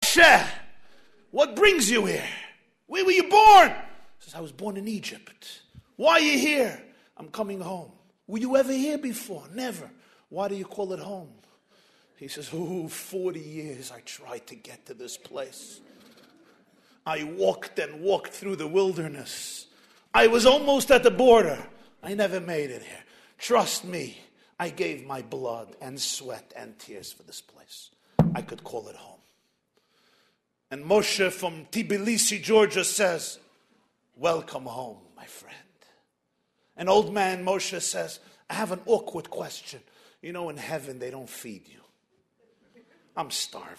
Moshe, what brings you here? Where were you born? He says, I was born in Egypt. Why are you here? I'm coming home. Were you ever here before? Never. Why do you call it home? He says, 40 years I tried to get to this place. I walked and walked through the wilderness. I was almost at the border. I never made it here. Trust me, I gave my blood and sweat and tears for this place. I could call it home. And Moshe from Tbilisi, Georgia says, welcome home, my friend. An old man, Moshe, says, I have an awkward question. You know, in heaven, they don't feed you. I'm starving.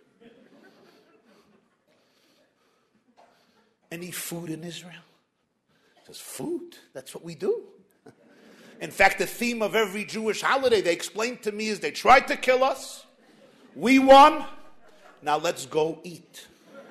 Any food in Israel? He says, food? That's what we do. In fact, the theme of every Jewish holiday, they explained to me, is they tried to kill us. We won. Now let's go eat.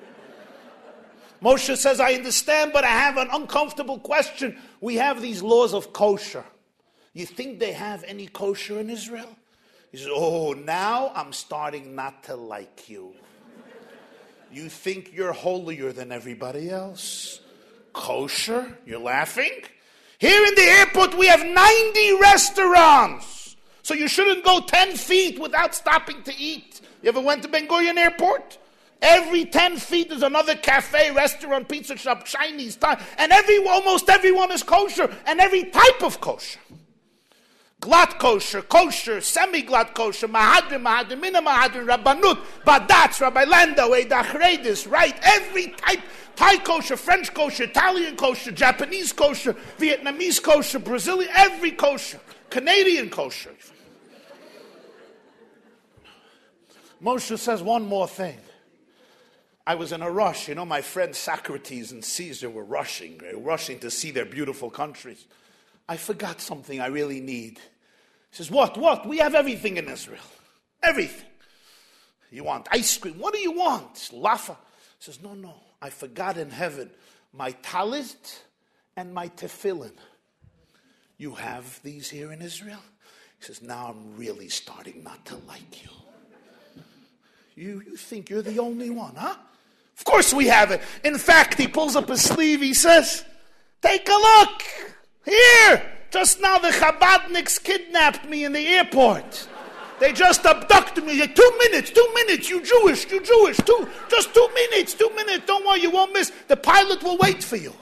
Moshe says, I understand, but I have an uncomfortable question. We have these laws of kosher. You think they have any kosher in Israel? He says, now I'm starting not to like you. You think you're holier than everybody else? Kosher? You're laughing? Here in the airport we have 90 restaurants. So you shouldn't go 10 feet without stopping to eat. You ever went to Ben Gurion Airport? Every 10 feet is another cafe, restaurant, pizza shop, Chinese time. And almost everyone is kosher. And every type of kosher. Glatt kosher, semi-glatt kosher, mahadrim, mina mahadrim, rabbanut, badatz, Rabbi Lando, Eidah Chreidis, right? Every type, Thai kosher, French kosher, Italian kosher, Japanese kosher, Vietnamese kosher, Brazilian, every kosher, Canadian kosher. Moshe says one more thing. I was in a rush. You know, my friends Socrates and Caesar were rushing to see their beautiful countries. I forgot something I really need. He says, what? We have everything in Israel. Everything. You want ice cream? What do you want? Lafa. He says, no. I forgot in heaven my talit and my tefillin. You have these here in Israel? He says, now I'm really starting not to like you. You think you're the only one, huh? Of course we have it. In fact, he pulls up his sleeve. He says, take a look. Here. Just now the Chabadniks kidnapped me in the airport. They just abducted me. 2 minutes, you Jewish, just 2 minutes, don't worry, you won't miss. The pilot will wait for you.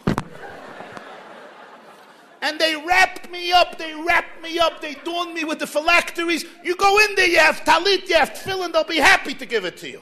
And they wrapped me up, they adorned me with the phylacteries. You go in there, you have talit, you have tefillin, they'll be happy to give it to you.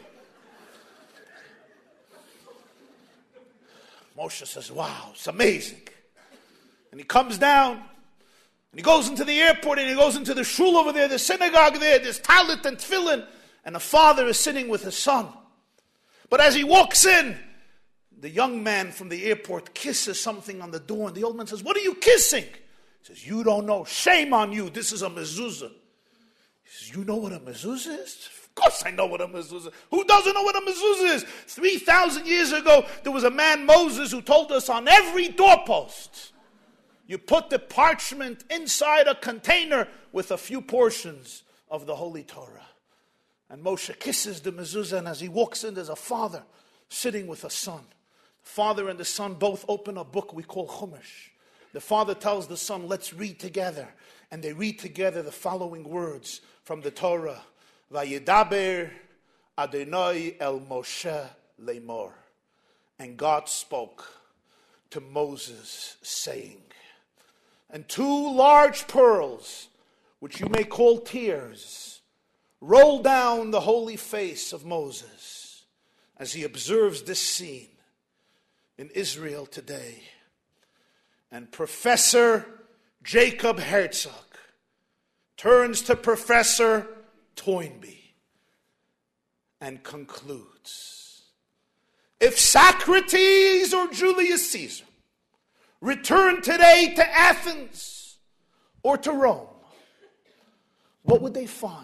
Moshe says, wow, it's amazing. And he comes down. And he goes into the airport and he goes into the shul over there, the synagogue there, there's talit and tefillin, and the father is sitting with his son. But as he walks in, the young man from the airport kisses something on the door, and the old man says, what are you kissing? He says, you don't know. Shame on you. This is a mezuzah. He says, you know what a mezuzah is? Of course I know what a mezuzah is. Who doesn't know what a mezuzah is? 3,000 years ago, there was a man, Moses, who told us on every doorpost, you put the parchment inside a container with a few portions of the Holy Torah. And Moshe kisses the mezuzah, and as he walks in, there's a father sitting with a son. The father and the son both open a book we call Chumash. The father tells the son, let's read together. And they read together the following words from the Torah. Vayedaber Adonai el Moshe lemor. And God spoke to Moses, saying, and 2 large pearls, which you may call tears, roll down the holy face of Moses as he observes this scene in Israel today. And Professor Jacob Herzog turns to Professor Toynbee and concludes, if Socrates or Julius Caesar return today to Athens or to Rome, what would they find?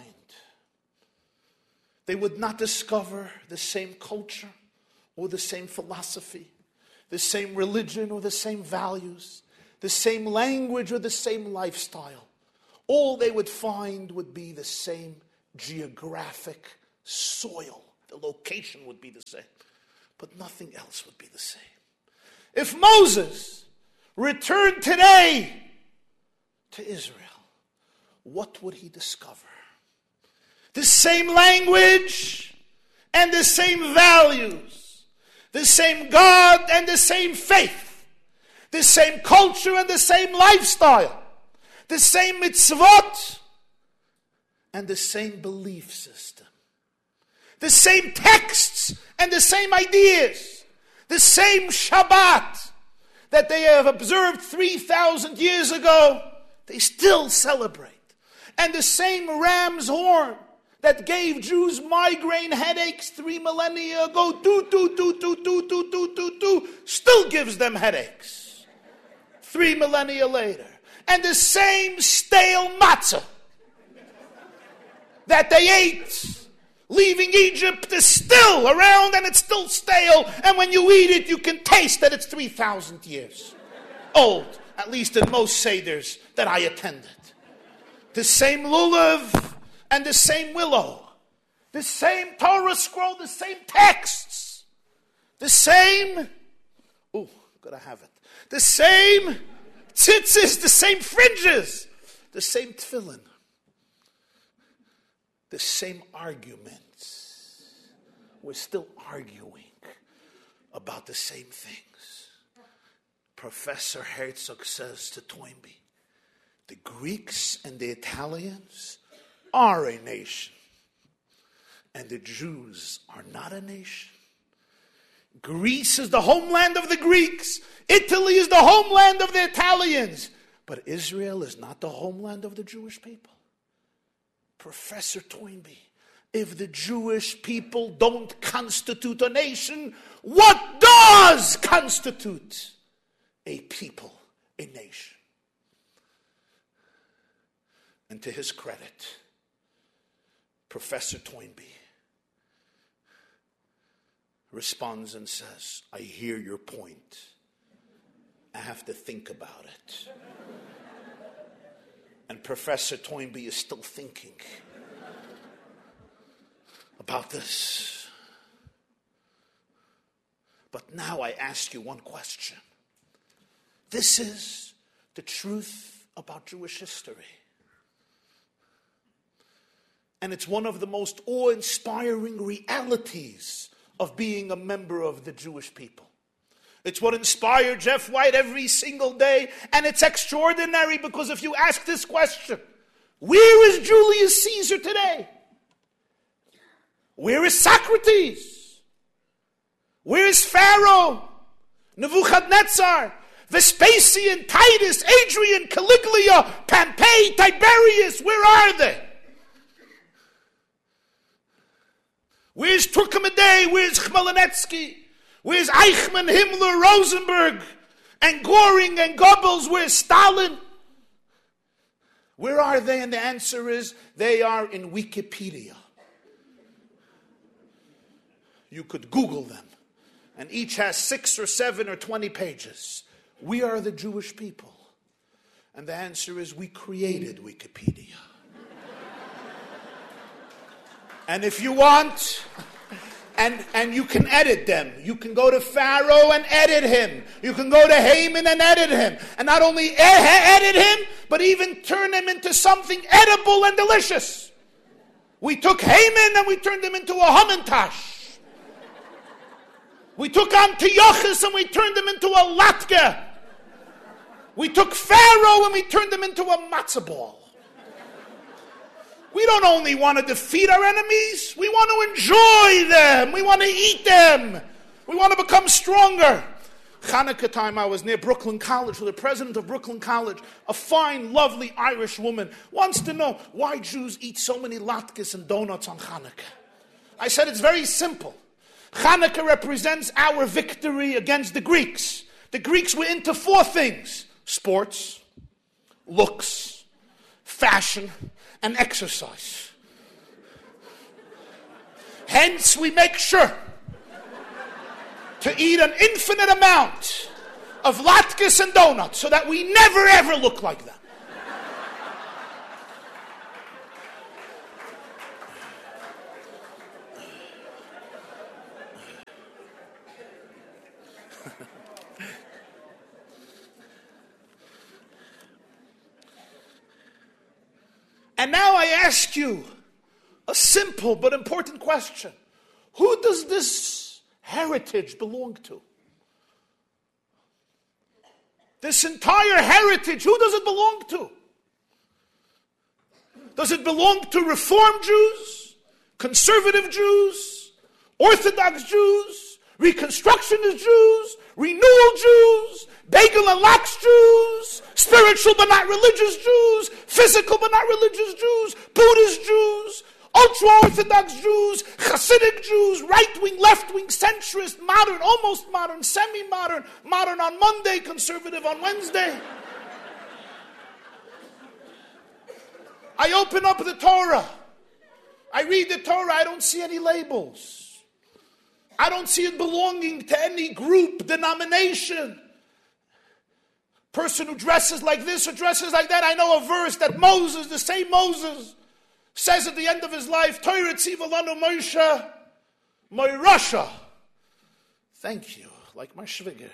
They would not discover the same culture or the same philosophy, the same religion or the same values, the same language or the same lifestyle. All they would find would be the same geographic soil. The location would be the same. But nothing else would be the same. If Moses returned today to Israel, what would he discover? The same language and the same values, the same God and the same faith, the same culture and the same lifestyle, the same mitzvot and the same belief system, the same texts and the same ideas, the same Shabbat that they have observed 3,000 years ago, they still celebrate. And the same ram's horn that gave Jews migraine headaches 3 millennia ago, still gives them headaches 3 millennia later. And the same stale matzah that they ate leaving Egypt is still around, and it's still stale, and when you eat it you can taste that it's 3,000 years old, at least in most seders that I attended. The same lulav and the same willow, the same Torah scroll, the same texts, the same, gotta have it, the same tzitzis, the same fringes, the same tefillin, the same arguments. We're still arguing about the same things. Professor Herzog says to Toynbee, the Greeks and the Italians are a nation, and the Jews are not a nation. Greece is the homeland of the Greeks. Italy is the homeland of the Italians. But Israel is not the homeland of the Jewish people. Professor Toynbee, if the Jewish people don't constitute a nation, what does constitute a people, a nation? And to his credit, Professor Toynbee responds and says, I hear your point. I have to think about it. And Professor Toynbee is still thinking about this. But now I ask you one question. This is the truth about Jewish history. And it's one of the most awe-inspiring realities of being a member of the Jewish people. It's what inspired Jeff White every single day. And it's extraordinary because if you ask this question, where is Julius Caesar today? Where is Socrates? Where is Pharaoh? Nebuchadnezzar? Vespasian? Titus? Adrian? Caligula? Pompey? Tiberius? Where are they? Where's Turkmenday? Where's Khmelnytsky? Where's Eichmann, Himmler, Rosenberg, and Göring and Goebbels? Where's Stalin? Where are they? And the answer is, they are in Wikipedia. You could Google them. And each has 6 or 7 or 20 pages. We are the Jewish people. And the answer is, we created Wikipedia. And if you want, and you can edit them. You can go to Pharaoh and edit him. You can go to Haman and edit him. And not only edit him, but even turn him into something edible and delicious. We took Haman and we turned him into a Hamantash. We took Antiochus and we turned him into a latke. We took Pharaoh and we turned him into a matzah ball. We don't only want to defeat our enemies, we want to enjoy them. We want to eat them. We want to become stronger. Hanukkah time, I was near Brooklyn College with the president of Brooklyn College, a fine, lovely Irish woman, wants to know why Jews eat so many latkes and donuts on Hanukkah. I said it's very simple. Hanukkah represents our victory against the Greeks. The Greeks were into 4 things: sports, looks, fashion, and exercise. Hence, we make sure to eat an infinite amount of latkes and donuts so that we never ever look like them. And now I ask you a simple but important question. Who does this heritage belong to? This entire heritage, who does it belong to? Does it belong to Reform Jews, Conservative Jews, Orthodox Jews, Reconstructionist Jews, Renewal Jews, Bagel and Lax Jews, spiritual but not religious Jews, physical but not religious Jews, Buddhist Jews, ultra-Orthodox Jews, Hasidic Jews, right-wing, left-wing, centrist, modern, almost modern, semi-modern, modern on Monday, conservative on Wednesday. I open up the Torah. I read the Torah. I don't see any labels. I don't see it belonging to any group, denomination. Person who dresses like this or dresses like that. I know a verse that Moses, the same Moses, says at the end of his life, Torah tziva lanu Moshe, Moirasha. Thank you, like my shviger.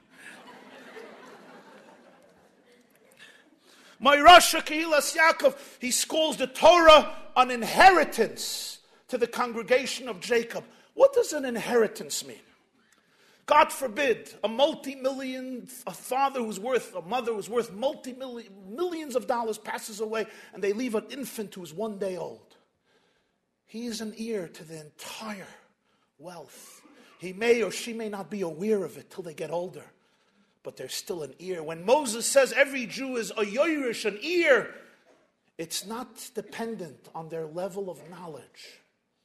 Moirasha Kehilas Yaakov. He calls the Torah an inheritance to the congregation of Jacob. What does an inheritance mean? God forbid, a father who's worth, a mother who's worth millions of dollars passes away and they leave an infant who's 1 day old. He is an heir to the entire wealth. He may or she may not be aware of it till they get older, but they're still an heir. When Moses says every Jew is a yoirish, an heir, it's not dependent on their level of knowledge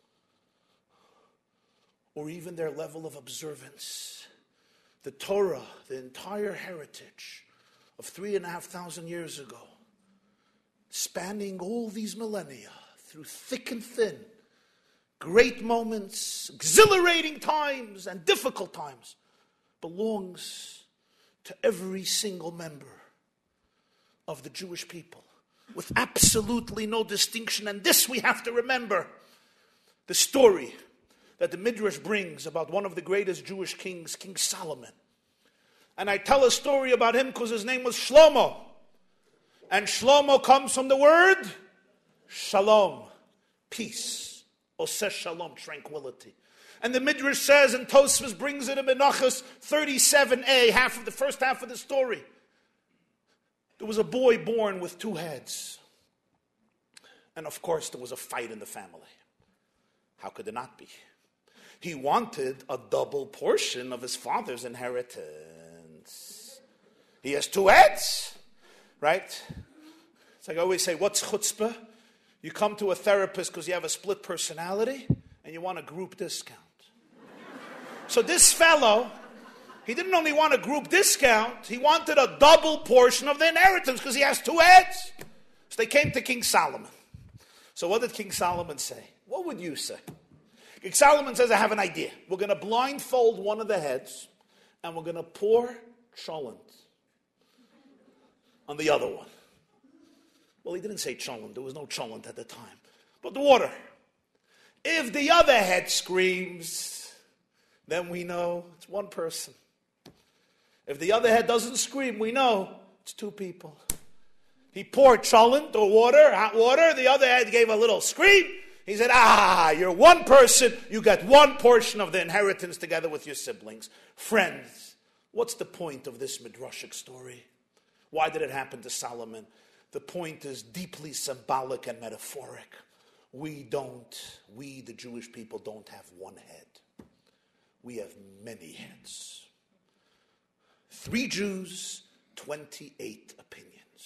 or even their level of observance. The Torah, the entire heritage of 3,500 years ago, spanning all these millennia, through thick and thin, great moments, exhilarating times, and difficult times, belongs to every single member of the Jewish people, with absolutely no distinction. And this we have to remember, the story that the Midrash brings about one of the greatest Jewish kings, King Solomon. And I tell a story about him because his name was Shlomo. And Shlomo comes from the word Shalom, peace. Oseh Shalom, tranquility. And the Midrash says, and Tosfos brings it in Menachos 37a, the first half of the story. There was a boy born with 2 heads. And of course there was a fight in the family. How could there not be? He wanted a double portion of his father's inheritance. He has 2 heads, right? It's like I always say, what's chutzpah? You come to a therapist because you have a split personality and you want a group discount. So this fellow, he didn't only want a group discount, he wanted a double portion of the inheritance because he has 2 heads. So they came to King Solomon. So what did King Solomon say? What would you say? King Solomon says, I have an idea. We're going to blindfold one of the heads and we're going to pour cholent on the other one. Well, he didn't say cholent. There was no cholent at the time. But the water. If the other head screams, then we know it's one person. If the other head doesn't scream, we know it's 2 people. He poured cholent or water, hot water. The other head gave a little scream. He said, you're one person. You got 1 portion of the inheritance together with your siblings. Friends, what's the point of this midrashic story? Why did it happen to Solomon? The point is deeply symbolic and metaphoric. We, the Jewish people, don't have 1 head. We have many heads. 3 Jews, 28 opinions.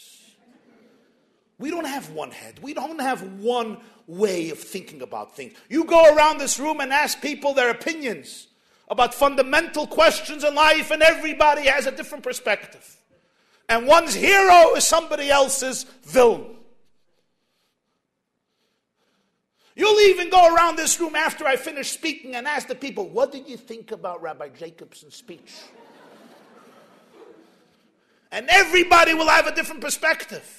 We don't have 1 head. We don't have 1 way of thinking about things. You go around this room and ask people their opinions about fundamental questions in life, and everybody has a different perspective. And one's hero is somebody else's villain. You'll even go around this room after I finish speaking and ask the people, what did you think about Rabbi Jacobson's speech? And everybody will have a different perspective.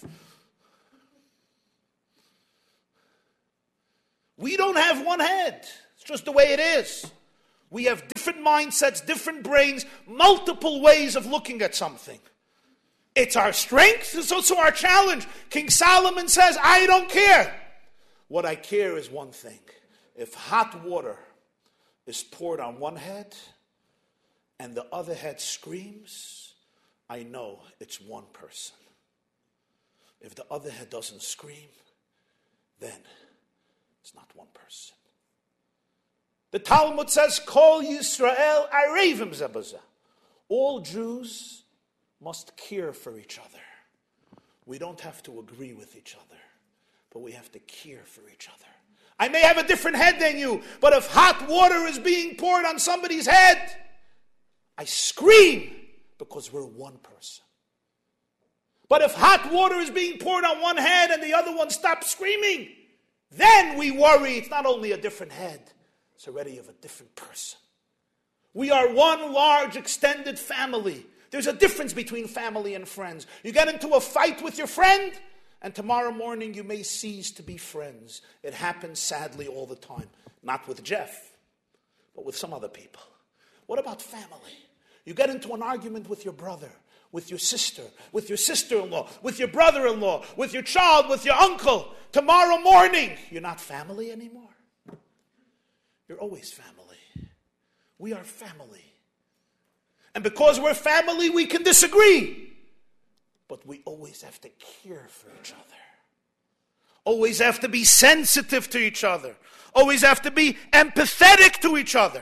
We don't have 1 head. It's just the way it is. We have different mindsets, different brains, multiple ways of looking at something. It's our strength, it's also our challenge. King Solomon says, I don't care. What I care is one thing. If hot water is poured on one head and the other head screams, I know it's one person. If the other head doesn't scream, then it's not one person. The Talmud says, Kol Yisrael arevim ze b'zeh. All Jews must care for each other. We don't have to agree with each other, but we have to care for each other. I may have a different head than you, but if hot water is being poured on somebody's head, I scream because we're one person. But if hot water is being poured on one head and the other one stops screaming, then we worry it's not only a different head, it's already of a different person. We are one large extended family. There's a difference between family and friends. You get into a fight with your friend, and tomorrow morning you may cease to be friends. It happens sadly all the time. Not with Jeff, but with some other people. What about family? You get into an argument with your brother, with your sister, with your sister-in-law, with your brother-in-law, with your child, with your uncle. Tomorrow morning, you're not family anymore. You're always family. We are family. And because we're family, we can disagree. But we always have to care for each other. Always have to be sensitive to each other. Always have to be empathetic to each other.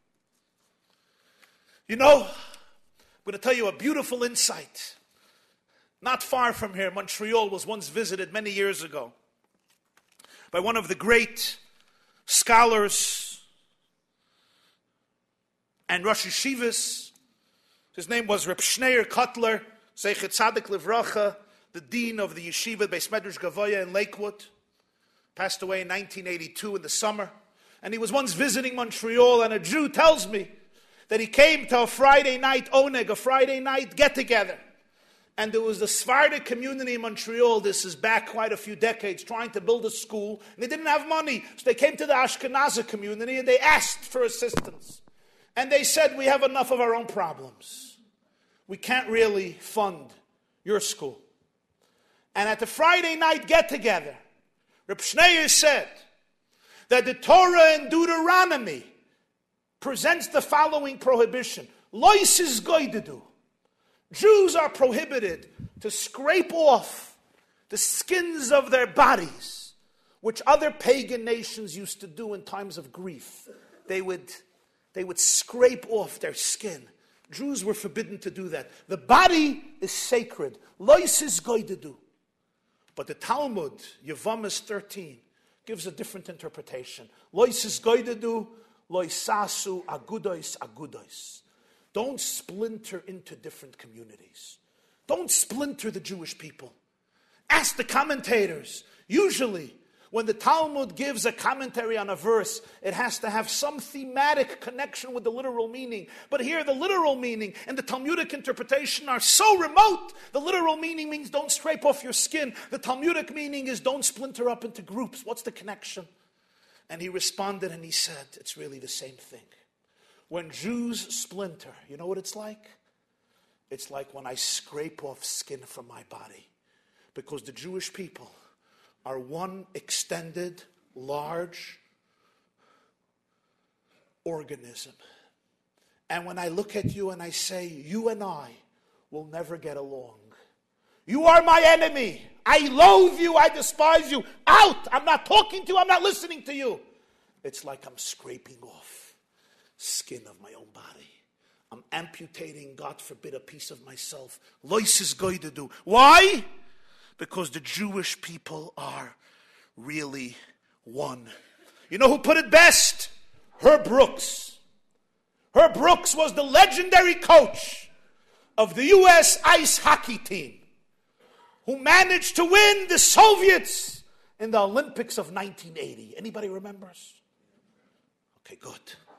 You know, I'm going to tell you a beautiful insight. Not far from here, Montreal was once visited many years ago by one of the great scholars and Rosh Yeshivas. His name was Reb Schneur Kotler, Zeichet Tzadik Livracha, the dean of the yeshiva Beis Medrash Gavoya in Lakewood. Passed away in 1982 in the summer. And he was once visiting Montreal, and a Jew tells me that he came to a Friday night oneg, a Friday night get-together. And there was the Sephardic community in Montreal, this is back quite a few decades, trying to build a school. And they didn't have money, so they came to the Ashkenazi community and they asked for assistance. And they said, we have enough of our own problems. We can't really fund your school. And at the Friday night get-together, Reb Schneur said that the Torah in Deuteronomy presents the following prohibition. Lois is goidedu. Jews are prohibited to scrape off the skins of their bodies, which other pagan nations used to do in times of grief. They would scrape off their skin. Jews were forbidden to do that. The body is sacred. Lois is goidedu. But the Talmud, Yevamos 13, gives a different interpretation. Lois is goidedu, loisasu agudois agudois. Don't splinter into different communities. Don't splinter the Jewish people. Ask the commentators. Usually, when the Talmud gives a commentary on a verse, it has to have some thematic connection with the literal meaning. But here, the literal meaning and the Talmudic interpretation are so remote. The literal meaning means don't scrape off your skin. The Talmudic meaning is don't splinter up into groups. What's the connection? And he responded and he said, it's really the same thing. When Jews splinter, you know what it's like? It's like when I scrape off skin from my body. Because the Jewish people are one extended, large organism. And when I look at you and I say, you and I will never get along. You are my enemy. I loathe you. I despise you. Out. I'm not talking to you. I'm not listening to you. It's like I'm scraping off skin of my own body. I'm amputating, God forbid, a piece of myself. Lois is goidedu. Why? Because the Jewish people are really one. You know who put it best? Herb Brooks. Herb Brooks was the legendary coach of the U.S. ice hockey team who managed to win the Soviets in the Olympics of 1980. Anybody remembers? Okay, good.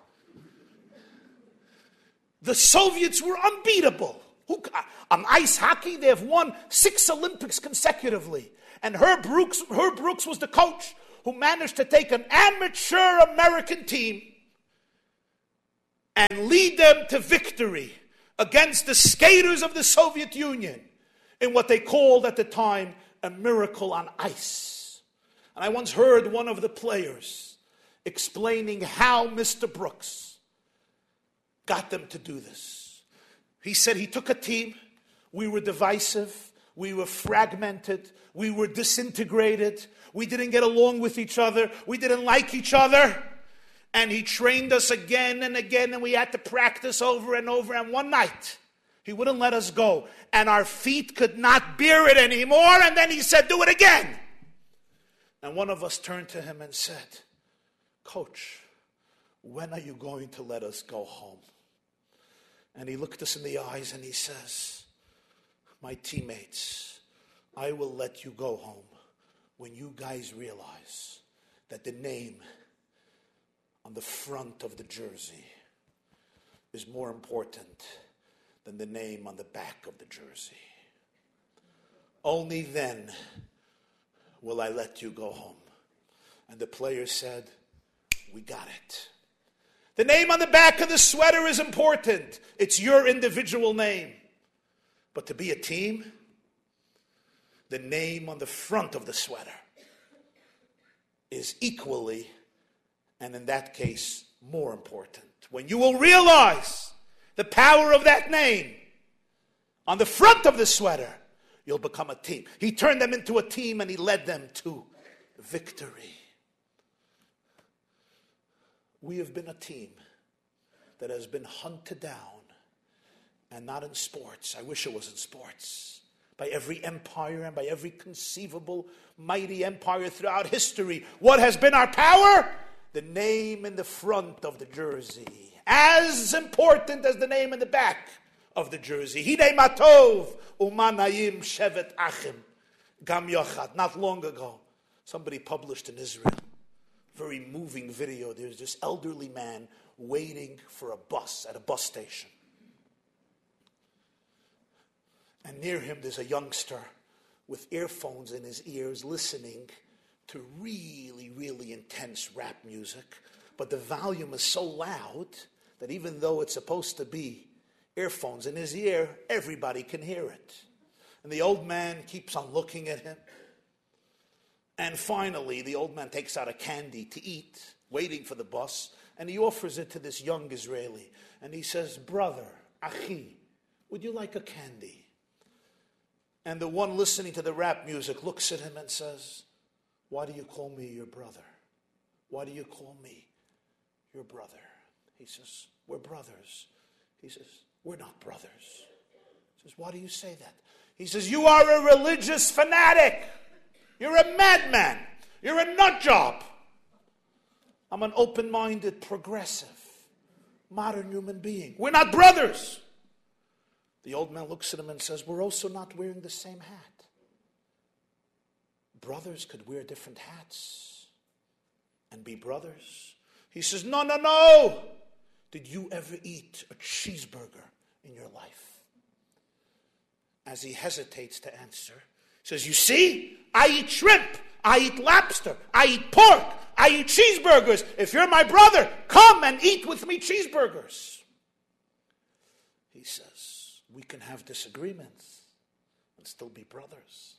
The Soviets were unbeatable. On ice hockey, they have won 6 Olympics consecutively. And Herb Brooks was the coach who managed to take an amateur American team and lead them to victory against the skaters of the Soviet Union in what they called at the time a miracle on ice. And I once heard one of the players explaining how Mr. Brooks got them to do this. He said he took a team. We were divisive. We were fragmented. We were disintegrated. We didn't get along with each other. We didn't like each other. And he trained us again and again, and we had to practice over and over. And one night, he wouldn't let us go. And our feet could not bear it anymore. And then he said, do it again. And one of us turned to him and said, Coach, when are you going to let us go home? And he looked us in the eyes and he says, my teammates, I will let you go home when you guys realize that the name on the front of the jersey is more important than the name on the back of the jersey. Only then will I let you go home. And the player said, we got it. The name on the back of the sweater is important. It's your individual name. But to be a team, the name on the front of the sweater is equally, and in that case, more important. When you will realize the power of that name on the front of the sweater, you'll become a team. He turned them into a team and he led them to victory. We have been a team that has been hunted down, and not in sports. I wish it was in sports. By every empire and by every conceivable mighty empire throughout history. What has been our power? The name in the front of the jersey. As important as the name in the back of the jersey. Hine matov umanayim shevet achim gam yochad. Not long ago, somebody published in Israel very moving video. There's this elderly man waiting for a bus at a bus station. And near him there's a youngster with earphones in his ears listening to really, really intense rap music. But the volume is so loud that even though it's supposed to be earphones in his ear, everybody can hear it. And the old man keeps on looking at him. And finally, the old man takes out a candy to eat, waiting for the bus, and he offers it to this young Israeli. And he says, brother, achi, would you like a candy? And the one listening to the rap music looks at him and says, why do you call me your brother? Why do you call me your brother? He says, we're brothers. He says, we're not brothers. He says, why do you say that? He says, you are a religious fanatic. You're a madman. You're a nut job. I'm an open-minded, progressive, modern human being. We're not brothers. The old man looks at him and says, we're also not wearing the same hat. Brothers could wear different hats and be brothers. He says, no. Did you ever eat a cheeseburger in your life? As he hesitates to answer, he says, you see, I eat shrimp, I eat lobster, I eat pork, I eat cheeseburgers. If you're my brother, come and eat with me cheeseburgers. He says, we can have disagreements and still be brothers.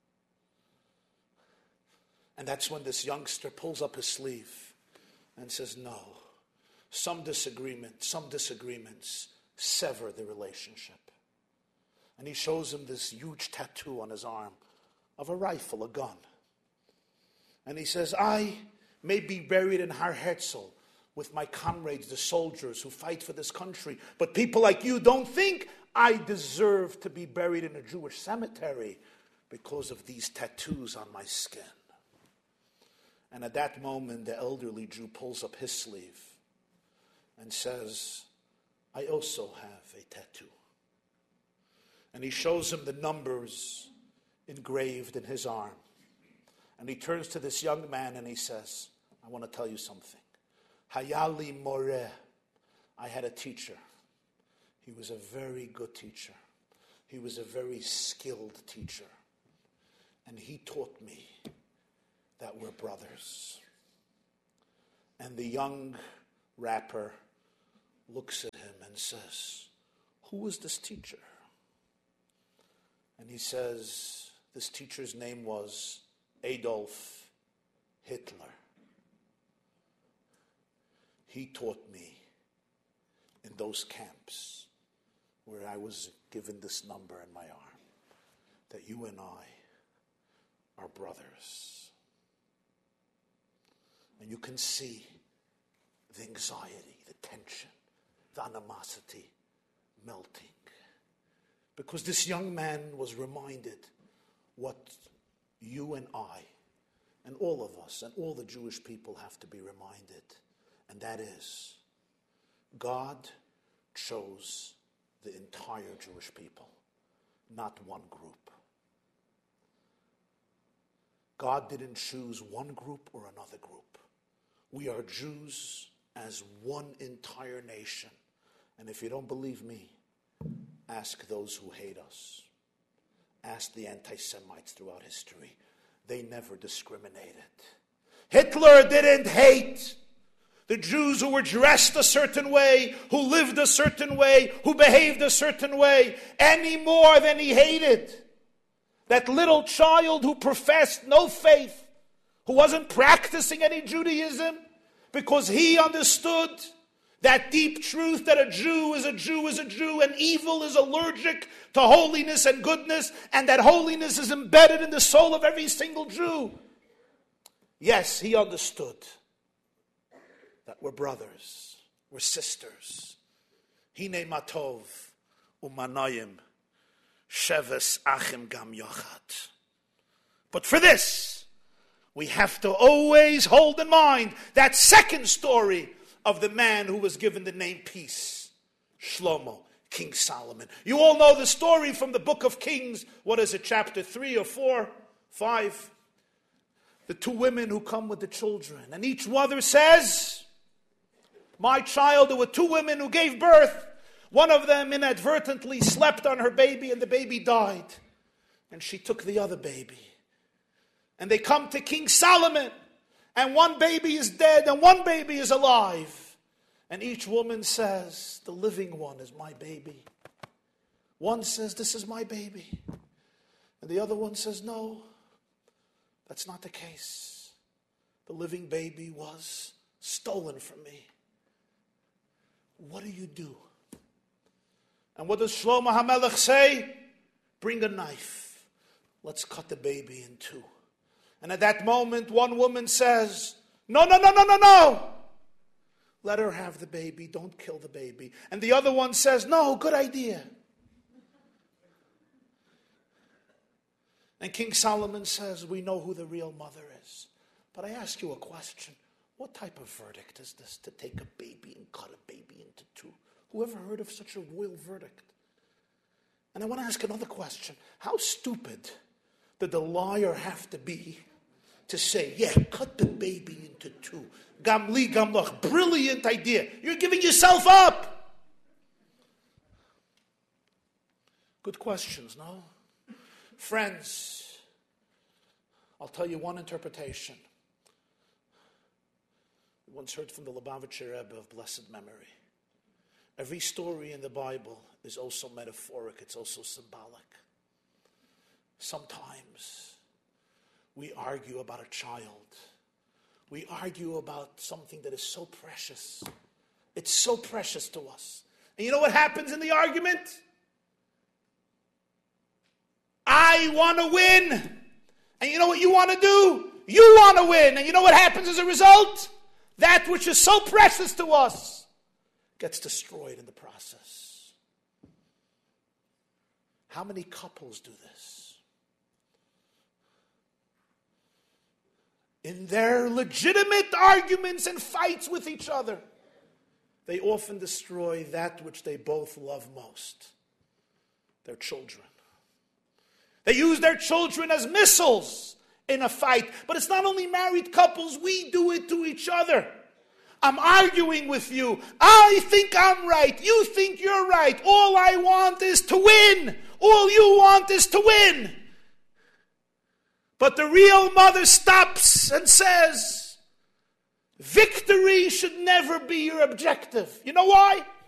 And that's when this youngster pulls up his sleeve and says, no, some disagreements sever the relationship. And he shows him this huge tattoo on his arm of a rifle, a gun. And he says, I may be buried in Har Herzl with my comrades, the soldiers who fight for this country, but people like you don't think I deserve to be buried in a Jewish cemetery because of these tattoos on my skin. And at that moment, the elderly Jew pulls up his sleeve and says, I also have a tattoo. And he shows him the numbers engraved in his arm. And he turns to this young man and he says, I want to tell you something. Hayali Moreh. I had a teacher. He was a very good teacher. He was a very skilled teacher. And he taught me that we're brothers. And the young rapper looks at him and says, "Who is this teacher?" And he says, this teacher's name was Adolf Hitler. He taught me in those camps where I was given this number in my arm, that you and I are brothers. And you can see the anxiety, the tension, the animosity melting. Because this young man was reminded what you and I, and all of us, and all the Jewish people have to be reminded. And that is, God chose the entire Jewish people, not one group. God didn't choose one group or another group. We are Jews as one entire nation. And if you don't believe me, ask those who hate us. Ask the anti-Semites throughout history. They never discriminated. Hitler didn't hate the Jews who were dressed a certain way, who lived a certain way, who behaved a certain way, any more than he hated that little child who professed no faith, who wasn't practicing any Judaism, because he understood that deep truth that a Jew is a Jew is a Jew, and evil is allergic to holiness and goodness, and that holiness is embedded in the soul of every single Jew. Yes, he understood that we're brothers, we're sisters. Hine matov umanayim sheves achim gam yachad. But for this, we have to always hold in mind that second story of the man who was given the name Peace, Shlomo, King Solomon. You all know the story from the book of Kings. What is it, chapter 3 or 4, 5? The two women who come with the children. And each mother says, my child, there were two women who gave birth. One of them inadvertently slept on her baby and the baby died. And she took the other baby. And they come to King Solomon. And one baby is dead and one baby is alive. And each woman says, the living one is my baby. One says, this is my baby. And the other one says, no, that's not the case. The living baby was stolen from me. What do you do? And what does Shlomo HaMelech say? Bring a knife. Let's cut the baby in two. And at that moment, one woman says, no. Let her have the baby. Don't kill the baby. And the other one says, no, good idea. And King Solomon says, we know who the real mother is. But I ask you a question. What type of verdict is this, to take a baby and cut a baby into two? Who ever heard of such a royal verdict? And I want to ask another question. How stupid did the liar have to be to say, yeah, cut the baby into two? Gamli, gamlach, brilliant idea. You're giving yourself up. Good questions, no? Friends, I'll tell you one interpretation. I once heard from the Lubavitcher Rebbe of blessed memory. Every story in the Bible is also metaphoric. It's also symbolic. Sometimes we argue about a child. We argue about something that is so precious. It's so precious to us. And you know what happens in the argument? I want to win. And you know what you want to do? You want to win. And you know what happens as a result? That which is so precious to us gets destroyed in the process. How many couples do this? In their legitimate arguments and fights with each other, they often destroy that which they both love most, their children. They use their children as missiles in a fight. But it's not only married couples, we do it to each other. I'm arguing with you. I think I'm right. You think you're right. All I want is to win. All you want is to win. But the real mother stops and says, victory should never be your objective. You know why?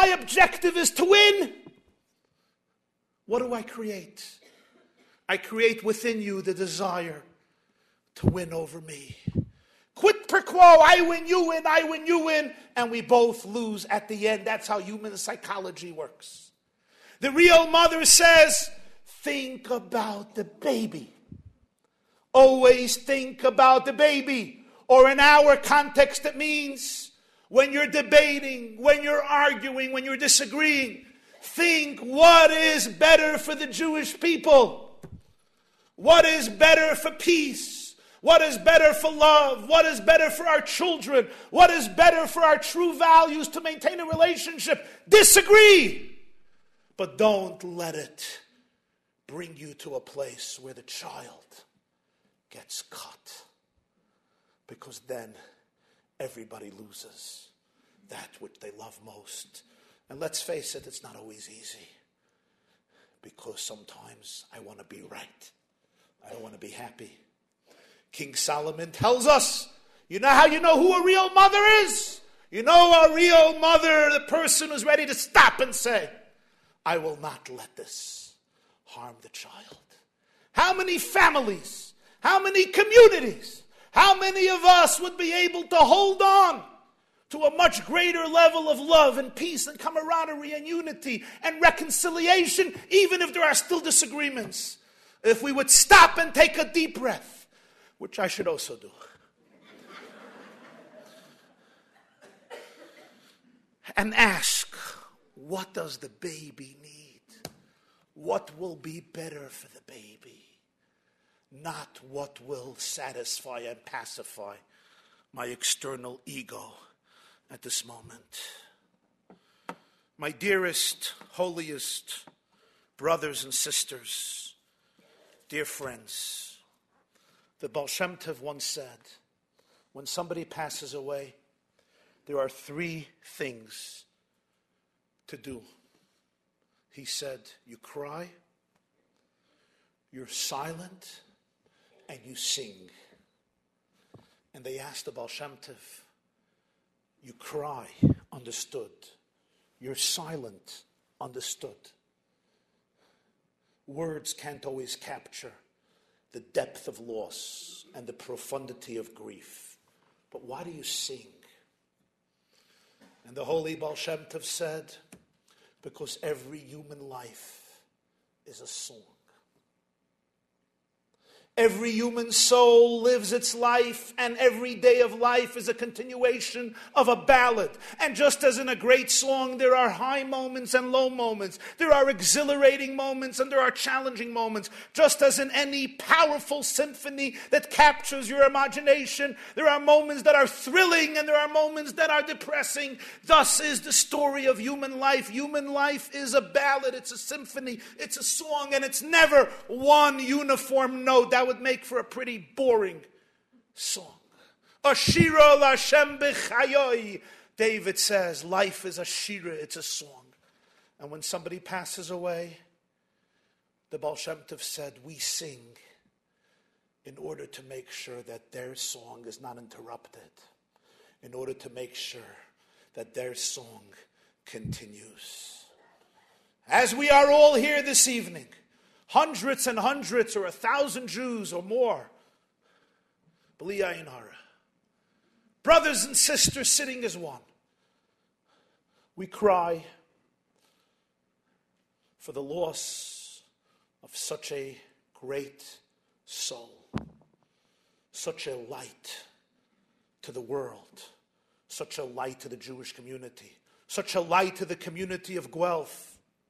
my objective is to win, what do I create? I create within you the desire to win over me. Quid pro quo, I win, you win, I win, you win, and we both lose at the end. That's how human psychology works. The real mother says, think about the baby. Always think about the baby. Or in our context, it means when you're debating, when you're arguing, when you're disagreeing, think what is better for the Jewish people. What is better for peace? What is better for love? What is better for our children? What is better for our true values to maintain a relationship? Disagree. But don't let it bring you to a place where the child gets cut. Because then everybody loses that which they love most. And let's face it, it's not always easy. Because sometimes I want to be right. I don't want to be happy. King Solomon tells us, you know how you know who a real mother is? You know a real mother, the person who's ready to stop and say, I will not let this harm the child. How many families, how many communities, how many of us would be able to hold on to a much greater level of love and peace and camaraderie and unity and reconciliation, even if there are still disagreements? If we would stop and take a deep breath, which I should also do. And ask, what does the baby need? What will be better for the baby? Not what will satisfy and pacify my external ego at this moment. My dearest, holiest brothers and sisters, dear friends, the Baal Shem Tov once said, when somebody passes away, there are 3 things to do. He said, you cry, you're silent, and you sing. And they asked the Baal Shem Tov, you cry, understood. You're silent, understood. Words can't always capture the depth of loss and the profundity of grief. But why do you sing? And the holy Baal Shem Tov said, because every human life is a song. Every human soul lives its life, and every day of life is a continuation of a ballad. And just as in a great song, there are high moments and low moments. There are exhilarating moments and there are challenging moments. Just as in any powerful symphony that captures your imagination, there are moments that are thrilling and there are moments that are depressing. Thus is the story of human life. Human life is a ballad, it's a symphony, it's a song, and it's never one uniform note. That would make for a pretty boring song. Ashira l'Hashem b'chayoi. David says, life is a shira, it's a song. And when somebody passes away, the Baal Shem Tov said, we sing in order to make sure that their song is not interrupted, in order to make sure that their song continues. As we are all here this evening, hundreds and hundreds or 1,000 Jews or more, B'li Ayin Hara, brothers and sisters sitting as one, we cry for the loss of such a great soul, such a light to the world, such a light to the Jewish community, such a light to the community of Guelph,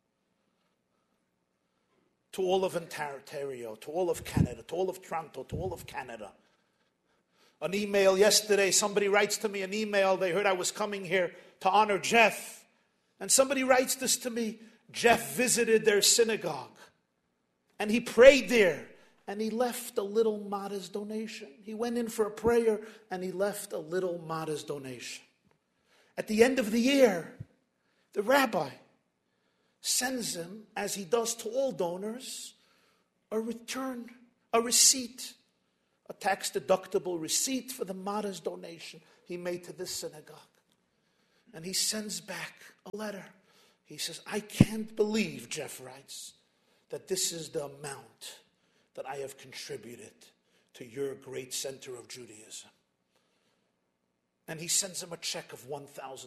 to all of Ontario, to all of Canada, to all of Toronto, to all of Canada. An email yesterday, somebody writes to me an email, they heard I was coming here to honor Jeff. And somebody writes this to me, Jeff visited their synagogue. And he prayed there. And he left a little modest donation. He went in for a prayer and he left a little modest donation. At the end of the year, the rabbi sends him, as he does to all donors, a receipt, a tax-deductible receipt for the modest donation he made to this synagogue. And he sends back a letter. He says, I can't believe, Jeff writes, that this is the amount that I have contributed to your great center of Judaism. And he sends him a check of $1,000.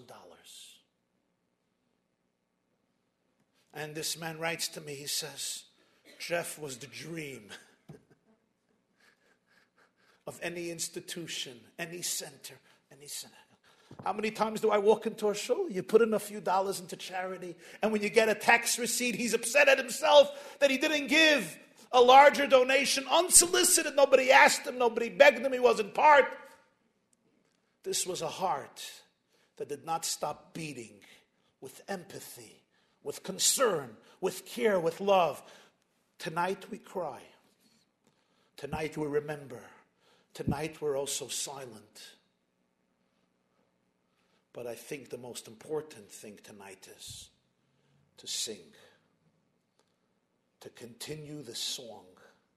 And this man writes to me, he says, Jeff was the dream of any institution, any center, any synagogue. How many times do I walk into a shul? You put in a few dollars into charity, and when you get a tax receipt, he's upset at himself that he didn't give a larger donation, unsolicited. Nobody asked him, nobody begged him, he wasn't part. This was a heart that did not stop beating with empathy, with concern, with care, with love. Tonight we cry. Tonight we remember. Tonight we're also silent. But I think the most important thing tonight is to sing, to continue the song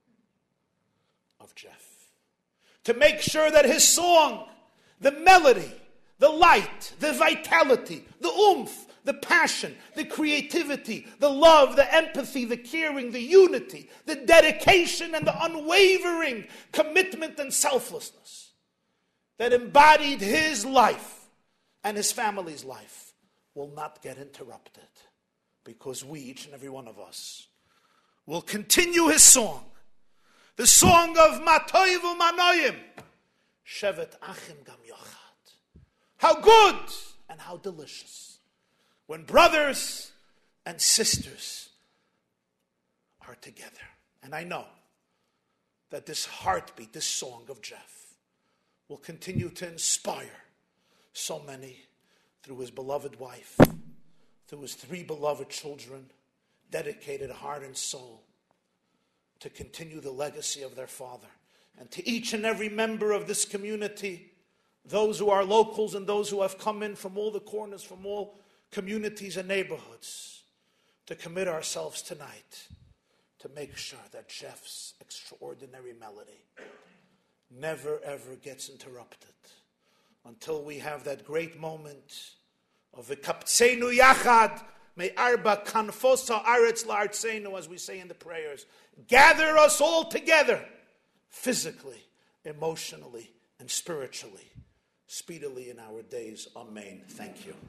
of Jeff, to make sure that his song, the melody, the light, the vitality, the oomph, the passion, the creativity, the love, the empathy, the caring, the unity, the dedication, and the unwavering commitment and selflessness that embodied his life and his family's life will not get interrupted, because we, each and every one of us, will continue his song, the song of Matoivu Manoyim, Shevet Achim Gam Yochad. How good and how delicious when brothers and sisters are together. And I know that this heartbeat, this song of Jeff, will continue to inspire so many through his beloved wife, through his 3 beloved children, dedicated heart and soul, to continue the legacy of their father. And to each and every member of this community, those who are locals and those who have come in from all the corners, from all communities and neighborhoods, to commit ourselves tonight to make sure that Jeff's extraordinary melody never ever gets interrupted, until we have that great moment of V'kaptzenu yachad me'arba kanfosa aretz la'artzenu, as we say in the prayers. Gather us all together, physically, emotionally, and spiritually, speedily in our days. Amen. Thank you.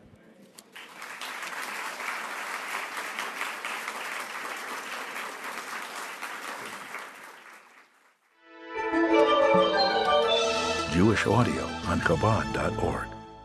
Jewish audio on Chabad.org.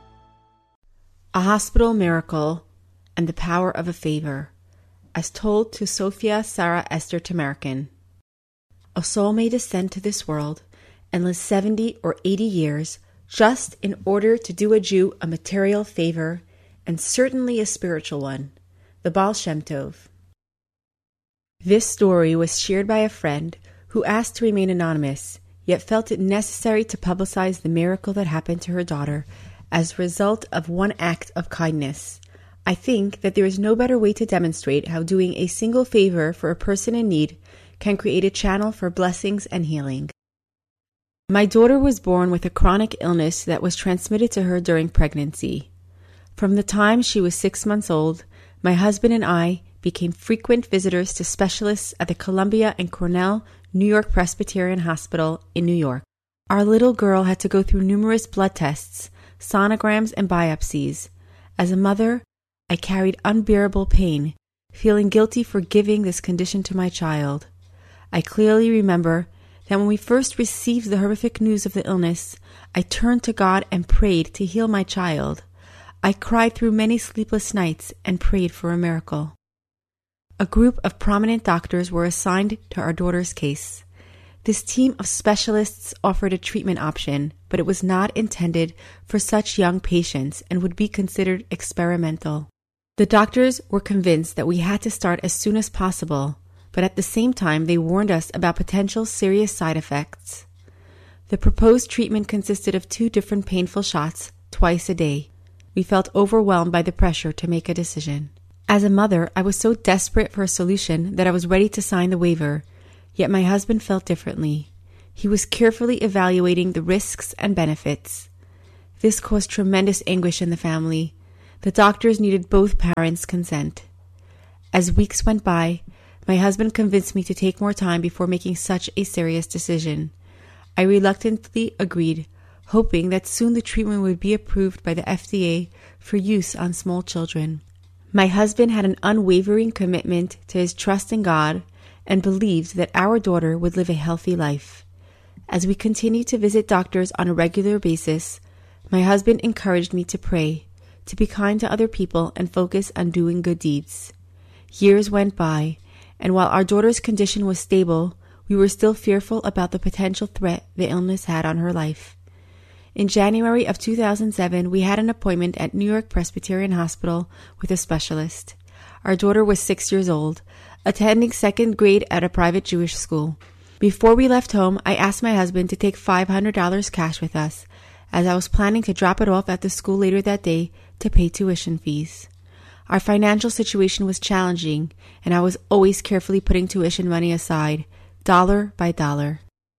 A Hospital Miracle and the Power of a Favor, as told to Sophia Sarah Esther Tamarkin. A soul may descend to this world and live 70 or 80 years just in order to do a Jew a material favor, and certainly a spiritual one, the Baal Shem Tov. This story was shared by a friend who asked to remain anonymous, yet felt it necessary to publicize the miracle that happened to her daughter as a result of one act of kindness. I think that there is no better way to demonstrate how doing a single favor for a person in need can create a channel for blessings and healing. My daughter was born with a chronic illness that was transmitted to her during pregnancy. From the time she was 6 months old, my husband and I became frequent visitors to specialists at the Columbia and Cornell New York Presbyterian Hospital in New York. Our little girl had to go through numerous blood tests, sonograms, and biopsies. As a mother, I carried unbearable pain, feeling guilty for giving this condition to my child. I clearly remember that when we first received the horrific news of the illness, I turned to God and prayed to heal my child. I cried through many sleepless nights and prayed for a miracle. A group of prominent doctors were assigned to our daughter's case. This team of specialists offered a treatment option, but it was not intended for such young patients and would be considered experimental. The doctors were convinced that we had to start as soon as possible, but at the same time they warned us about potential serious side effects. The proposed treatment consisted of 2 different painful shots twice a day. We felt overwhelmed by the pressure to make a decision. As a mother, I was so desperate for a solution that I was ready to sign the waiver, yet my husband felt differently. He was carefully evaluating the risks and benefits. This caused tremendous anguish in the family. The doctors needed both parents' consent. As weeks went by, my husband convinced me to take more time before making such a serious decision. I reluctantly agreed, hoping that soon the treatment would be approved by the FDA for use on small children. My husband had an unwavering commitment to his trust in God and believed that our daughter would live a healthy life. As we continued to visit doctors on a regular basis, my husband encouraged me to pray, to be kind to other people, and focus on doing good deeds. Years went by, and while our daughter's condition was stable, we were still fearful about the potential threat the illness had on her life. In January of 2007, we had an appointment at New York Presbyterian Hospital with a specialist. Our daughter was 6 years old, attending second grade at a private Jewish school. Before we left home, I asked my husband to take $500 cash with us, as I was planning to drop it off at the school later that day to pay tuition fees. Our financial situation was challenging, and I was always carefully putting tuition money aside, dollar by dollar.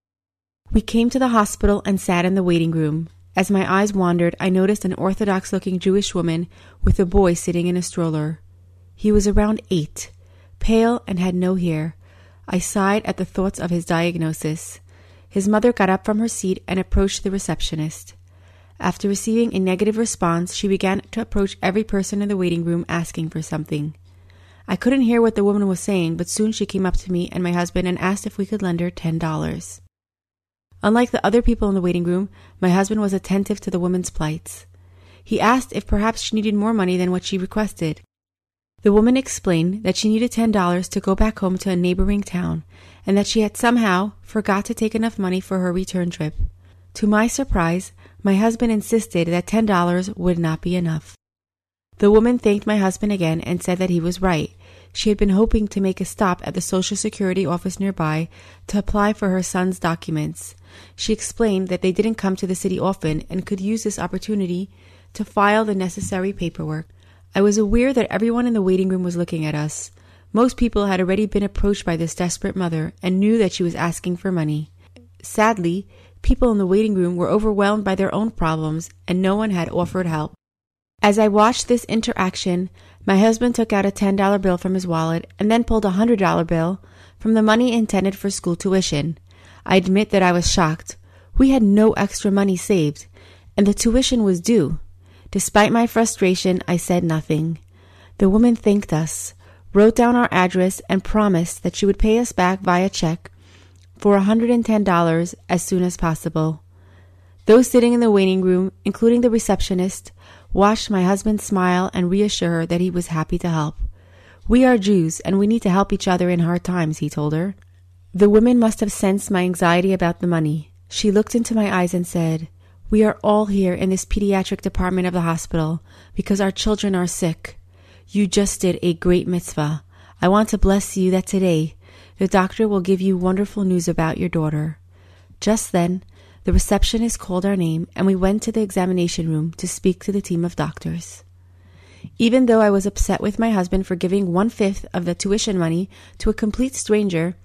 We came to the hospital and sat in the waiting room. As my eyes wandered, I noticed an Orthodox-looking Jewish woman with a boy sitting in a stroller. He was around 8, pale and had no hair. I sighed at the thoughts of his diagnosis. His mother got up from her seat and approached the receptionist. After receiving a negative response, she began to approach every person in the waiting room asking for something. I couldn't hear what the woman was saying, but soon she came up to me and my husband and asked if we could lend her $10. Unlike the other people in the waiting room, my husband was attentive to the woman's plights. He asked if perhaps she needed more money than what she requested. The woman explained that she needed $10 to go back home to a neighboring town, and that she had somehow forgot to take enough money for her return trip. To my surprise, my husband insisted that $10 would not be enough. The woman thanked my husband again and said that he was right. She had been hoping to make a stop at the Social Security office nearby to apply for her son's documents. She explained that they didn't come to the city often and could use this opportunity to file the necessary paperwork. I was aware that everyone in the waiting room was looking at us. Most people had already been approached by this desperate mother and knew that she was asking for money. Sadly, people in the waiting room were overwhelmed by their own problems and no one had offered help. As I watched this interaction, my husband took out a $10 bill from his wallet and then pulled a $100 bill from the money intended for school tuition. I admit that I was shocked. We had no extra money saved, and the tuition was due. Despite my frustration, I said nothing. The woman thanked us, wrote down our address, and promised that she would pay us back via check for $110 as soon as possible. Those sitting in the waiting room, including the receptionist, watched my husband smile and reassure her that he was happy to help. "We are Jews, and we need to help each other in hard times," he told her. The woman must have sensed my anxiety about the money. She looked into my eyes and said, "We are all here in this pediatric department of the hospital because our children are sick. You just did a great mitzvah. I want to bless you that today the doctor will give you wonderful news about your daughter." Just then, the receptionist called our name, and we went to the examination room to speak to the team of doctors. Even though I was upset with my husband for giving 1/5 of the tuition money to a complete stranger,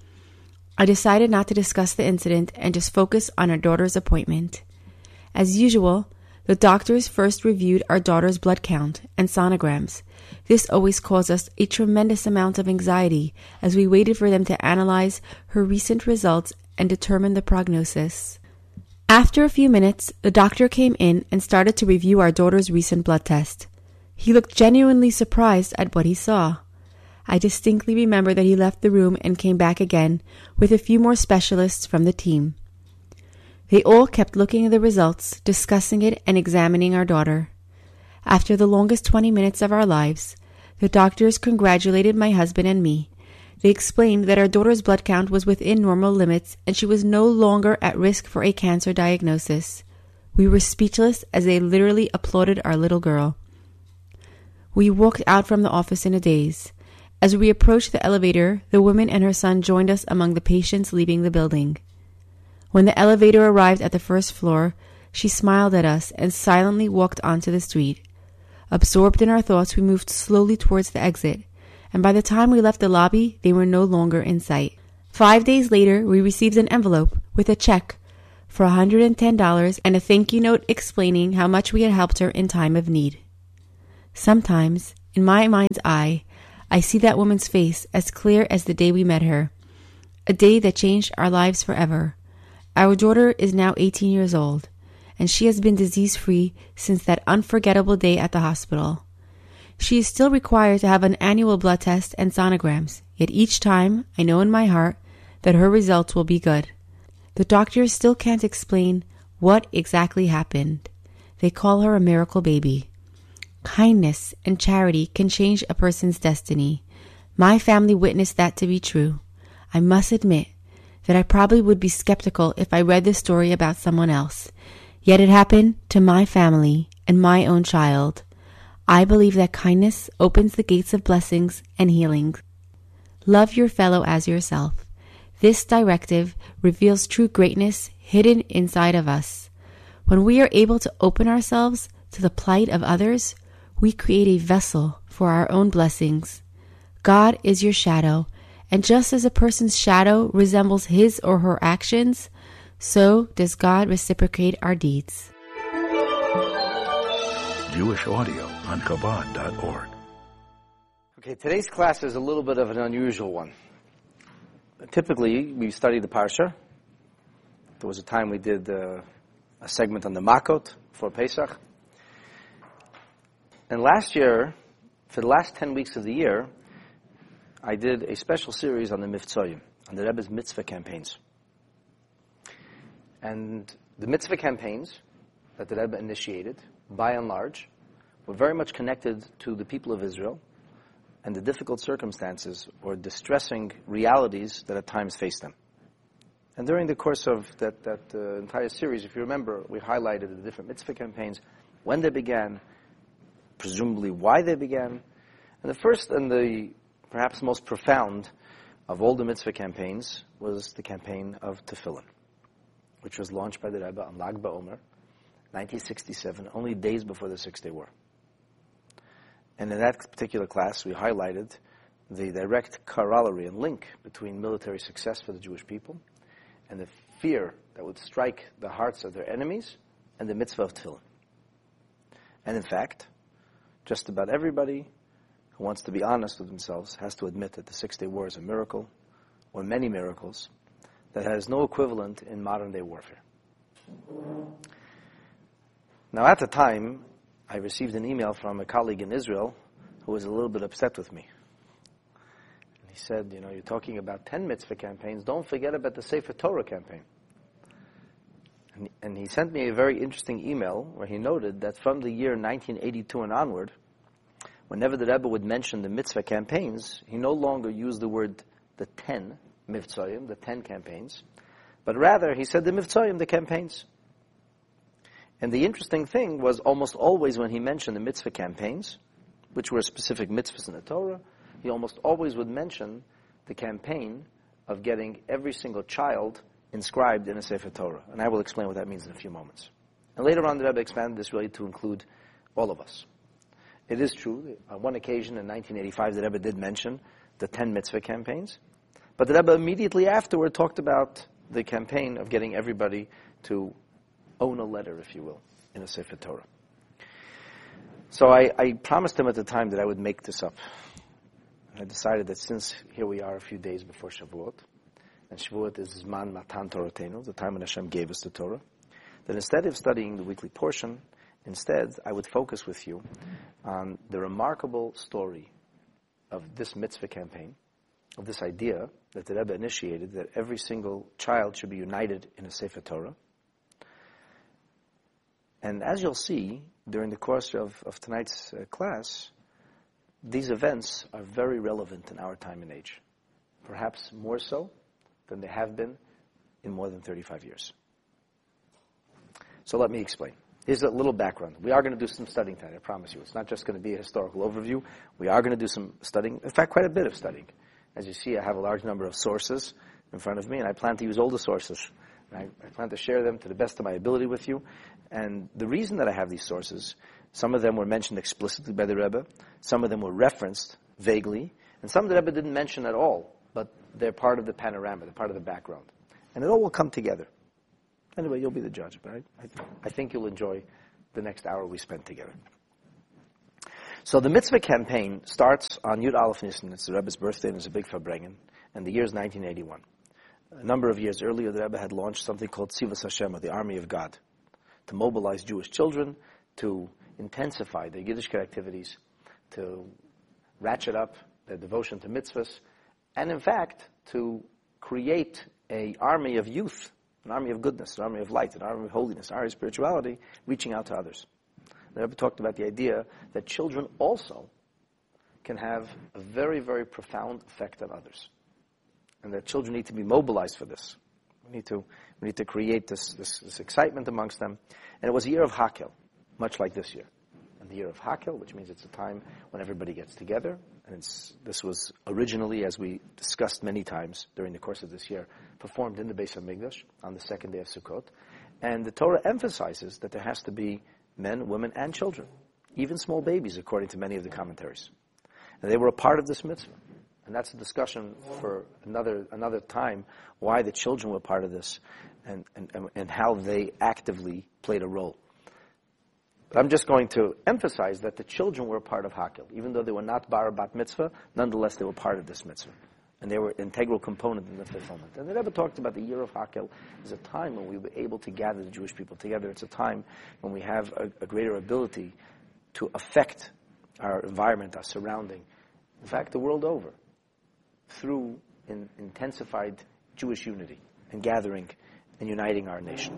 I decided not to discuss the incident and just focus on our daughter's appointment. As usual, the doctors first reviewed our daughter's blood count and sonograms. This always caused us a tremendous amount of anxiety as we waited for them to analyze her recent results and determine the prognosis. After a few minutes, the doctor came in and started to review our daughter's recent blood test. He looked genuinely surprised at what he saw. I distinctly remember that he left the room and came back again with a few more specialists from the team. They all kept looking at the results, discussing it, and examining our daughter. After the longest 20 minutes of our lives, the doctors congratulated my husband and me. They explained that our daughter's blood count was within normal limits and she was no longer at risk for a cancer diagnosis. We were speechless as they literally applauded our little girl. We walked out from the office in a daze. As we approached the elevator, the woman and her son joined us among the patients leaving the building. When the elevator arrived at the first floor, she smiled at us and silently walked onto the street. Absorbed in our thoughts, we moved slowly towards the exit, and by the time we left the lobby, they were no longer in sight. 5 days later, we received an envelope with a check for $110 and a thank you note explaining how much we had helped her in time of need. Sometimes, in my mind's eye, I see that woman's face as clear as the day we met her, a day that changed our lives forever. Our daughter is now 18 years old, and she has been disease-free since that unforgettable day at the hospital. She is still required to have an annual blood test and sonograms, yet each time I know in my heart that her results will be good. The doctors still can't explain what exactly happened. They call her a miracle baby. Kindness and charity can change a person's destiny. My family witnessed that to be true. I must admit that I probably would be skeptical if I read this story about someone else. Yet it happened to my family and my own child. I believe that kindness opens the gates of blessings and healing. Love your fellow as yourself. This directive reveals true greatness hidden inside of us. When we are able to open ourselves to the plight of others, we create a vessel for our own blessings. God is your shadow, and just as a person's shadow resembles his or her actions, so does God reciprocate our deeds. Jewish audio on Chabad.org. Okay, today's class is a little bit of an unusual one. Typically, we study the Parsha. There was a time we did a segment on the Makot for Pesach. And last year, for the last 10 weeks of the year, I did a special series on the Mivtzoyim, on the Rebbe's mitzvah campaigns. And the mitzvah campaigns that the Rebbe initiated, by and large, were very much connected to the people of Israel and the difficult circumstances or distressing realities that at times faced them. And during the course of that entire series, if you remember, we highlighted the different mitzvah campaigns, when they began, presumably why they began. And the first and the perhaps most profound of all the mitzvah campaigns was the campaign of Tefillin, which was launched by the Rebbe on Lag BaOmer, 1967, only days before the Six-Day War. And in that particular class, we highlighted the direct corollary and link between military success for the Jewish people and the fear that would strike the hearts of their enemies and the mitzvah of Tefillin. And in fact, just about everybody who wants to be honest with themselves has to admit that the Six-Day War is a miracle, or many miracles, that has no equivalent in modern-day warfare. Now, at the time, I received an email from a colleague in Israel who was a little bit upset with me. And he said, you're talking about 10 mitzvah campaigns, don't forget about the Sefer Torah campaign. And he sent me a very interesting email where he noted that from the year 1982 and onward, whenever the Rebbe would mention the mitzvah campaigns, he no longer used the word the 10 Mivtzoyim, the 10 campaigns, but rather he said the Mivtzoyim, the campaigns. And the interesting thing was almost always when he mentioned the mitzvah campaigns, which were specific mitzvahs in the Torah, he almost always would mention the campaign of getting every single child inscribed in a Sefer Torah. And I will explain what that means in a few moments. And later on, the Rebbe expanded this really to include all of us. It is true, on one occasion in 1985, the Rebbe did mention the 10 mitzvah campaigns, but the Rebbe immediately afterward talked about the campaign of getting everybody to own a letter, if you will, in a Sefer Torah. So I promised him at the time that I would make this up. And I decided that since here we are a few days before Shavuot, and Shavuot is Zman Matan Toratenu, the time when Hashem gave us the Torah, that instead of studying the weekly portion, instead I would focus with you on the remarkable story of this mitzvah campaign, of this idea that the Rebbe initiated, that every single child should be united in a Sefer Torah. And as you'll see, during the course of tonight's class, these events are very relevant in our time and age. Perhaps more so than they have been in more than 35 years. So let me explain. Here's a little background. We are going to do some studying tonight, I promise you. It's not just going to be a historical overview. We are going to do some studying, in fact, quite a bit of studying. As you see, I have a large number of sources in front of me, and I plan to use all the sources. I plan to share them to the best of my ability with you. And the reason that I have these sources, some of them were mentioned explicitly by the Rebbe, some of them were referenced vaguely, and some the Rebbe didn't mention at all, but they're part of the panorama, they're part of the background. And it all will come together. Anyway, you'll be the judge, but I think you'll enjoy the next hour we spend together. So the mitzvah campaign starts on Yud Aleph Nisan. It's the Rebbe's birthday and it's a big Farbrengen. And the year is 1981. A number of years earlier, the Rebbe had launched something called Tzivos Hashem, or the Army of God, to mobilize Jewish children, to intensify their Yiddishkeit activities, to ratchet up their devotion to mitzvahs, and in fact, to create an army of youth, an army of goodness, an army of light, an army of holiness, an army of spirituality, reaching out to others. The Rebbe talked about the idea that children also can have a very, very profound effect on others, and that children need to be mobilized for this. We need to create this excitement amongst them. And it was a year of Hakel, much like this year. And the year of Hakel, which means it's a time when everybody gets together. And this was originally, as we discussed many times during the course of this year, performed in the Beis HaMikdash on the second day of Sukkot. And the Torah emphasizes that there has to be men, women, and children, even small babies, according to many of the commentaries. And they were a part of this mitzvah. And that's a discussion for another time, why the children were part of this and how they actively played a role. But I'm just going to emphasize that the children were a part of Hakel. Even though they were not bar bat mitzvah, nonetheless they were part of this mitzvah. And they were an integral component in the fulfillment. And the Rebbe talked about the year of Hakel as a time when we were able to gather the Jewish people together. It's a time when we have a greater ability to affect our environment, our surrounding. In fact, the world over, through intensified Jewish unity and gathering and uniting our nation.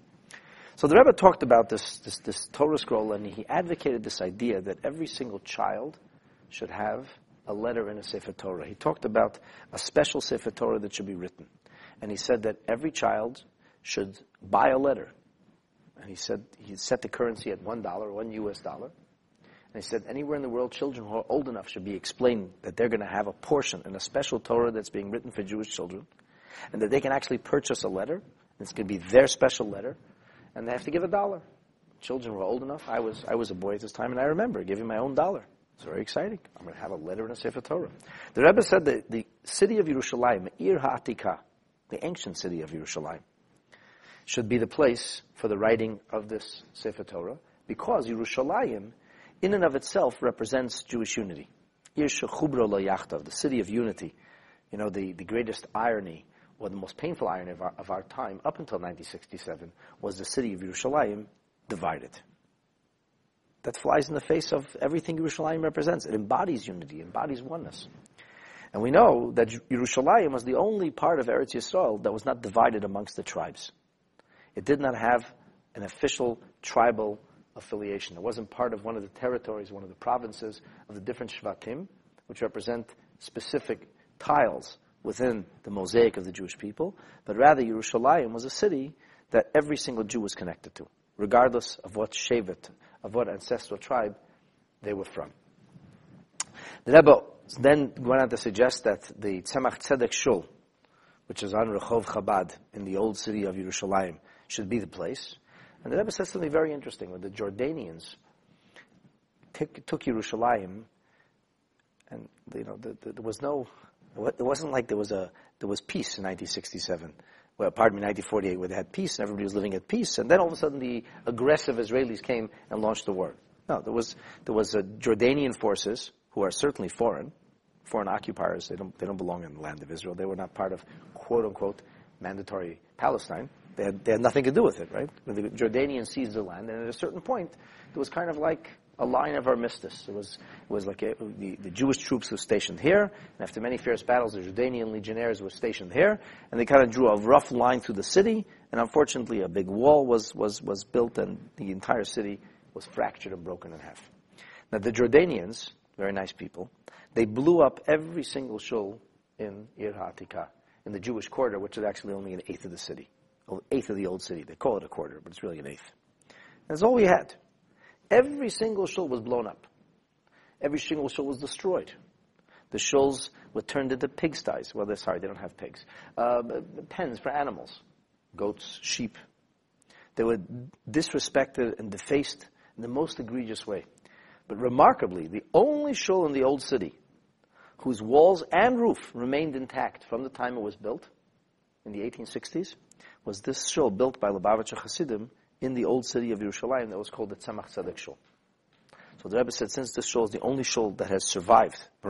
So the Rebbe talked about this Torah scroll, and he advocated this idea that every single child should have a letter in a Sefer Torah. He talked about a special Sefer Torah that should be written. And he said that every child should buy a letter. And he said he set the currency at $1, $1 US. And he said anywhere in the world, children who are old enough should be explained that they're going to have a portion in a special Torah that's being written for Jewish children, and that they can actually purchase a letter. It's going to be their special letter, and they have to give $1. Children were old enough. I was a boy at this time, and I remember giving my own $1. It's very exciting. I'm going to have a letter in a Sefer Torah. The Rebbe said that the city of Yerushalayim, Ir HaAtika, the ancient city of Yerushalayim, should be the place for the writing of this Sefer Torah, because Yerushalayim, in and of itself, represents Jewish unity. Ir Shechubro Lo Yachtav, the city of unity. You know, the greatest irony, or the most painful irony of our time, up until 1967, was the city of Yerushalayim divided. That flies in the face of everything Yerushalayim represents. It embodies unity, embodies oneness. And we know that Yerushalayim was the only part of Eretz Yisrael that was not divided amongst the tribes. It did not have an official tribal affiliation. It wasn't part of one of the territories, one of the provinces of the different Shvatim, which represent specific tiles within the mosaic of the Jewish people, but rather Yerushalayim was a city that every single Jew was connected to, regardless of what shevet, of what ancestral tribe they were from. The Rebbe then went on to suggest that the Tzemach Tzedek Shul, which is on Rehov Chabad in the old city of Yerushalayim, should be the place. And the Rebbe said something very interesting. When the Jordanians took Yerushalayim, and there was no, it wasn't like there was peace in 1967. Well, 1948, where they had peace and everybody was living at peace, and then all of a sudden the aggressive Israelis came and launched the war. No, there was Jordanian forces who are certainly foreign occupiers. They don't belong in the land of Israel. They were not part of quote unquote mandatory Palestine. They had nothing to do with it, right? When the Jordanians seized the land, and at a certain point, it was kind of like a line of armistice. It was like the Jewish troops were stationed here, and after many fierce battles, the Jordanian legionnaires were stationed here, and they kind of drew a rough line through the city, and unfortunately a big wall was built, and the entire city was fractured and broken in half. Now the Jordanians, very nice people, they blew up every single shul in Ir HaAtika, in the Jewish quarter, which is actually only an eighth of the city. An eighth of the old city. They call it a quarter, but it's really an eighth. That's all we had. Every single shul was blown up. Every single shul was destroyed. The shuls were turned into pigsties. Well, they don't have pigs. Pens for animals. Goats, sheep. They were disrespected and defaced in the most egregious way. But remarkably, the only shul in the old city whose walls and roof remained intact from the time it was built, in the 1860s, was this shul built by Lubavitcher Hasidim in the old city of Yerushalayim that was called the Tzemach Tzedek Shul. So So the Rebbe said, since this shul is the only shul that has survived